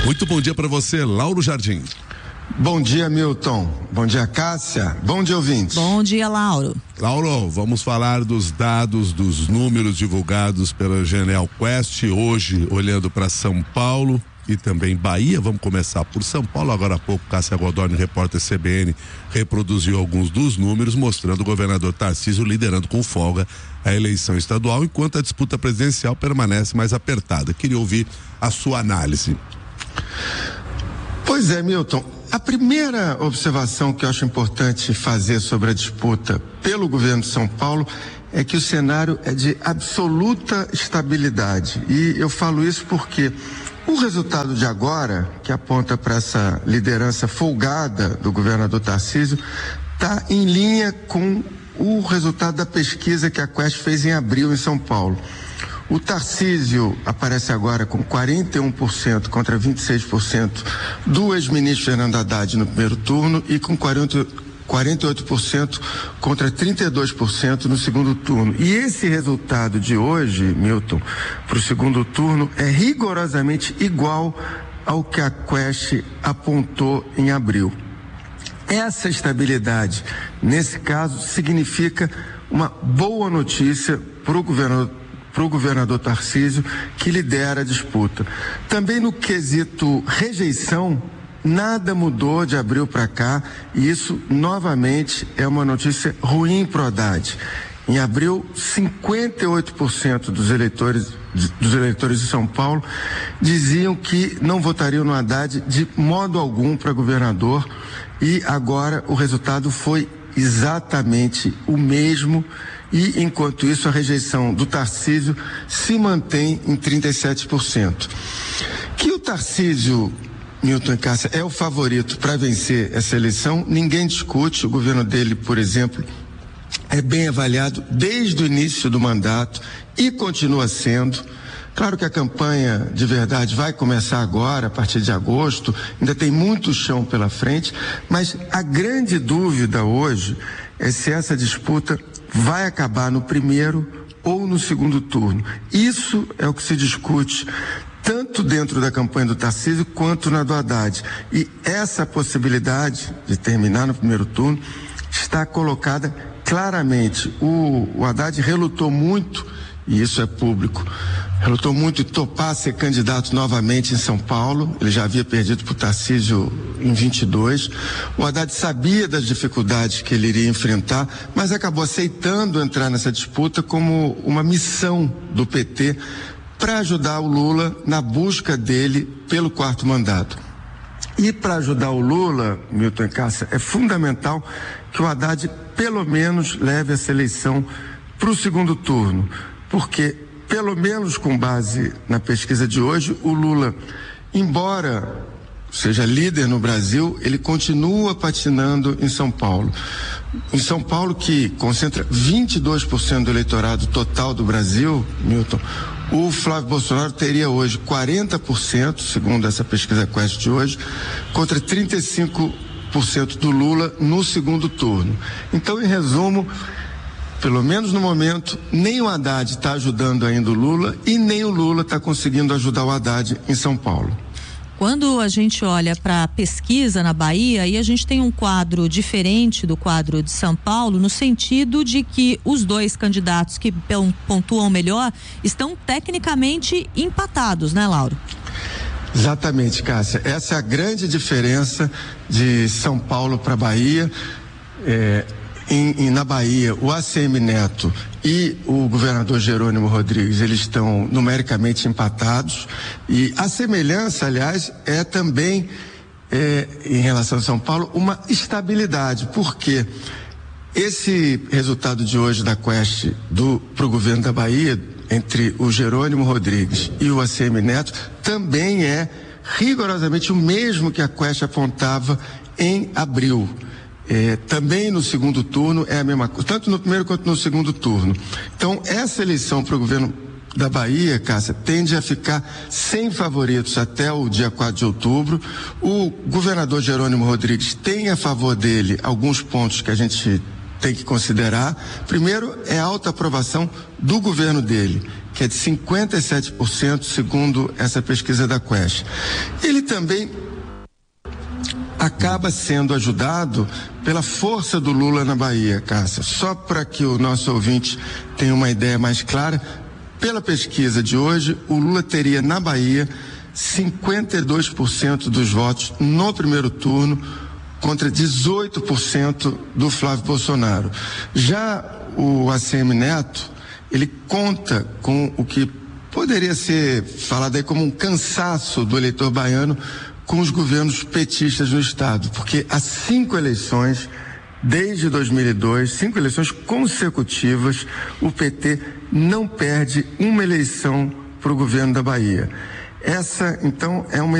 Muito bom dia para você, Lauro Jardim. Bom dia, Milton. Bom dia, Cássia. Bom dia, ouvintes. Bom dia, Lauro. Lauro, vamos falar dos dados, dos números divulgados pela Genial Quest hoje, olhando para São Paulo e também Bahia. Vamos começar por São Paulo. Agora há pouco, Cássia Godoy, repórter CBN, reproduziu alguns dos números, mostrando o governador Tarcísio liderando com folga a eleição estadual, enquanto a disputa presidencial permanece mais apertada. Queria ouvir a sua análise. Pois é, Milton. A primeira observação que eu acho importante fazer sobre a disputa pelo governo de São Paulo é que o cenário é de absoluta estabilidade. E eu falo isso porque o resultado de agora, que aponta para essa liderança folgada do governador Tarcísio, está em linha com o resultado da pesquisa que a Quest fez em abril em São Paulo. O Tarcísio aparece agora com 41% contra 26% do ex-ministro Fernando Haddad no primeiro turno e com 48% contra 32% no segundo turno. E esse resultado de hoje, Milton, para o segundo turno é rigorosamente igual ao que a Quest apontou em abril. Essa estabilidade, nesse caso, significa uma boa notícia para o governador Tarcísio, que lidera a disputa. Também no quesito rejeição, nada mudou de abril para cá, e isso novamente é uma notícia ruim para o Haddad. Em abril, 58% dos eleitores de São Paulo diziam que não votariam no Haddad de modo algum para governador, e agora o resultado foi exatamente o mesmo. E, enquanto isso, a rejeição do Tarcísio se mantém em 37%. Que o Tarcísio, Milton e Cássia, é o favorito para vencer essa eleição, ninguém discute. O governo dele, por exemplo, é bem avaliado desde o início do mandato e continua sendo. Claro que a campanha de verdade vai começar agora, a partir de agosto, ainda tem muito chão pela frente, mas a grande dúvida hoje é se essa disputa vai acabar no primeiro ou no segundo turno. Isso é o que se discute tanto dentro da campanha do Tarcísio quanto na do Haddad. E essa possibilidade de terminar no primeiro turno está colocada claramente. O Haddad relutou muito, e isso é público, relutou muito em topar ser candidato novamente em São Paulo. Ele já havia perdido para o Tarcísio em 22. O Haddad sabia das dificuldades que ele iria enfrentar, mas acabou aceitando entrar nessa disputa como uma missão do PT para ajudar o Lula na busca dele pelo quarto mandato. E para ajudar o Lula, Milton e Cássia, é fundamental que o Haddad pelo menos leve essa eleição para o segundo turno, porque pelo menos com base na pesquisa de hoje, o Lula, embora seja líder no Brasil, ele continua patinando em São Paulo. Em São Paulo, que concentra 22% do eleitorado total do Brasil, Milton, o Flávio Bolsonaro teria hoje 40%, segundo essa pesquisa Quest de hoje, contra 35% do Lula no segundo turno. Então, em resumo, pelo menos no momento, nem o Haddad está ajudando ainda o Lula e nem o Lula está conseguindo ajudar o Haddad em São Paulo. Quando a gente olha para a pesquisa na Bahia, aí a gente tem um quadro diferente do quadro de São Paulo, no sentido de que os dois candidatos que pontuam melhor estão tecnicamente empatados, né, Lauro? Exatamente, Cássia. Essa é a grande diferença de São Paulo para Bahia. Na Bahia, o ACM Neto e o governador Jerônimo Rodrigues, eles estão numericamente empatados, e a semelhança, aliás, é também, em relação a São Paulo, uma estabilidade, porque esse resultado de hoje da Quest para o governo da Bahia, entre o Jerônimo Rodrigues e o ACM Neto, também é rigorosamente o mesmo que a Quest apontava em abril. Também no segundo turno é a mesma coisa, tanto no primeiro quanto no segundo turno. Então, essa eleição para o governo da Bahia, Cássia, tende a ficar sem favoritos até o dia 4 de outubro. O governador Jerônimo Rodrigues tem a favor dele alguns pontos que a gente tem que considerar. Primeiro, é a alta aprovação do governo dele, que é de 57%, segundo essa pesquisa da Quest. Ele também acaba sendo ajudado pela força do Lula na Bahia, Cássia. Só para que o nosso ouvinte tenha uma ideia mais clara, pela pesquisa de hoje, o Lula teria na Bahia 52% dos votos no primeiro turno, contra 18% do Flávio Bolsonaro. Já o ACM Neto, ele conta com o que poderia ser falado aí como um cansaço do eleitor baiano com os governos petistas no estado, porque há 5 eleições, desde 2002, 5 eleições consecutivas, o PT não perde uma eleição para o governo da Bahia. Essa, então, é uma